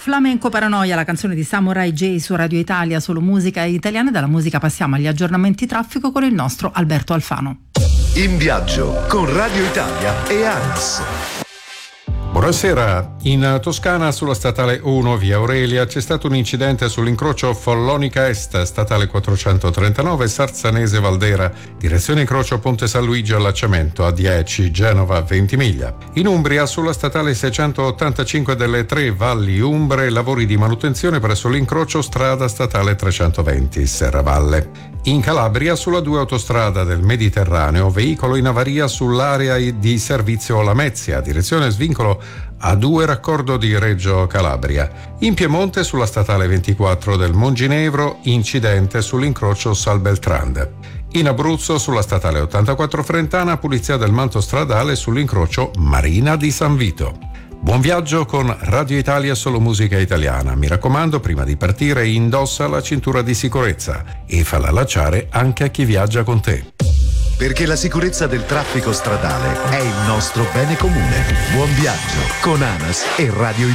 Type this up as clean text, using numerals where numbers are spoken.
Flamenco Paranoia, la canzone di Samurai J su Radio Italia, solo musica italiana. Dalla musica passiamo agli aggiornamenti traffico con il nostro Alberto Alfano. In viaggio con Radio Italia e ANAS. Buonasera. In Toscana sulla statale 1 via Aurelia c'è stato un incidente sull'incrocio Follonica Est, statale 439 Sarzanese Valdera, direzione incrocio Ponte San Luigi allacciamento A10 Genova Ventimiglia. In Umbria sulla statale 685 delle Tre Valli Umbre lavori di manutenzione presso l'incrocio strada statale 320 Serravalle. In Calabria sulla 2 autostrada del Mediterraneo veicolo in avaria sull'area di servizio Lamezia, direzione svincolo A2 raccordo di Reggio Calabria. In Piemonte sulla statale 24 del Monginevro incidente sull'incrocio Salbeltrand. In Abruzzo sulla statale 84 Frentana pulizia del manto stradale sull'incrocio Marina di San Vito. Buon viaggio con Radio Italia, solo musica italiana. Mi raccomando, prima di partire indossa la cintura di sicurezza e falla allacciare anche a chi viaggia con te. Perché la sicurezza del traffico stradale è il nostro bene comune. Buon viaggio con ANAS e Radio Italia.